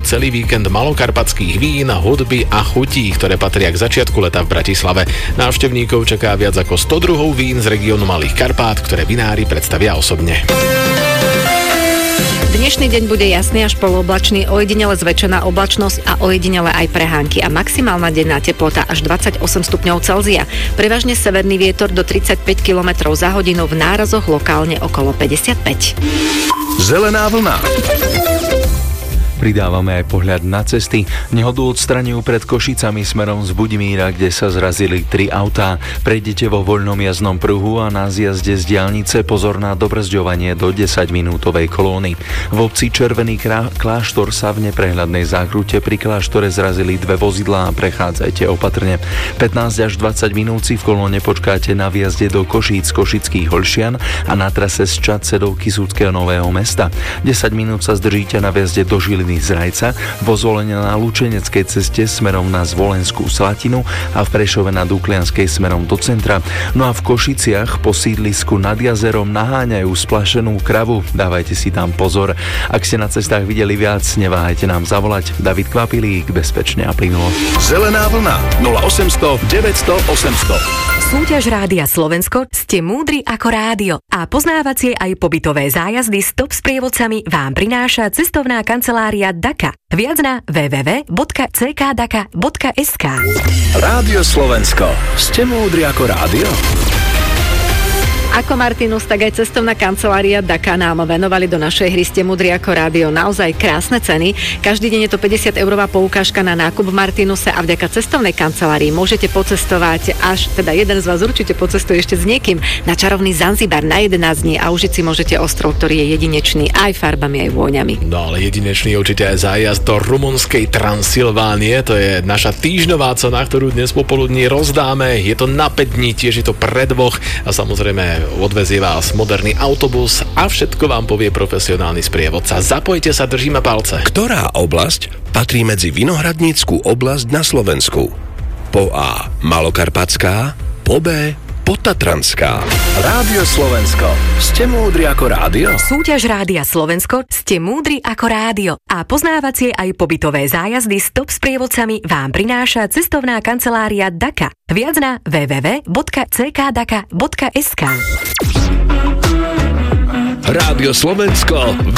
celý víkend malokarpatských vín, hudby a chutí, ktoré patria k začiatku leta v Bratislave. Návštevníkov čaká viac ako 100 druhov vín z regiónu Malých Karpát, ktoré vinári predstavia osobne. Dnešný deň bude jasný až polooblačný, ojedinele zväčšená oblačnosť a ojedinele aj prehánky a maximálna denná teplota až 28 stupňov Celzia. Prevažne severný vietor do 35 km za hodinu, v nárazoch lokálne okolo 55. Zelená vlna. Pridávame aj pohľad na cesty. Nehodu odstraňujú pred Košicami smerom z Budimíra, kde sa zrazili 3 autá. Prejdete vo voľnom jazdnom pruhu a na zjazde z diaľnice pozor na dobrzďovanie do 10-minútovej kolóny. V obci Červený kláštor sa v neprehľadnej zákrute pri kláštore zrazili 2 vozidlá a prechádzajte opatrne. 15 až 20 minút si v kolóne počkáte na vjazde do Košíc, Košických Holšian a na trase z Čadce do Kysuckého Nového Mesta. 10 minút sa zdržíte na vjazde do Žiliny z Rajca, vo Zvolene na Lučeneckej ceste smerom na Zvolenskú Slatinu a v Prešove na Duklianskej smerom do centra. No a v Košiciach po sídlisku nad jazerom naháňajú splašenú kravu. Dávajte si tam pozor. Ak ste na cestách videli viac, neváhajte nám zavolať. David Kvapilík, bezpečne a plynulo. Zelená vlna 0800 900 800. Súťaž Rádia Slovensko Ste múdri ako rádio a poznávacie aj pobytové zájazdy s top sprievodcami vám prináša cestovná kancelária Daka. Viac na www.ckdaka.sk. Rádio Slovensko. Ste múdri ako rádio? Ako Martinus, tak aj cestovná kancelária Daka nám venovali do našej hry Ste múdri ako rádio naozaj krásne ceny. Každý deň je to 50-eurová poukážka na nákup v Martinuse a vďaka cestovnej kancelárii môžete pocestovať teda jeden z vás určite pocestuje ešte s niekým na čarovný Zanzibar na 11 dní a užiť si môžete ostrov, ktorý je jedinečný aj farbami, aj vôňami. No ale jedinečný určite aj zájazd do rumunskej Transylvánie. To je naša týždňová cena, ktorú dnes popoludní rozdáme. Je to na 5 dní, tiež je to pre dvoch a samozrejme odvezie vás moderný autobus a všetko vám povie profesionálny sprievodca. Zapojte sa, držíme palce. Ktorá oblasť patrí medzi vinohradnícku oblasť na Slovensku? Po A. Malokarpatská, po B. Podtatranská. Rádio Slovensko. Ste múdri ako rádio? Súťaž Rádia Slovensko Ste múdri ako rádio a poznávacie aj pobytové zájazdy s top sprievodcami vám prináša cestovná kancelária Daka. Viac na www.ckdaka.sk. Rádio Slovensko.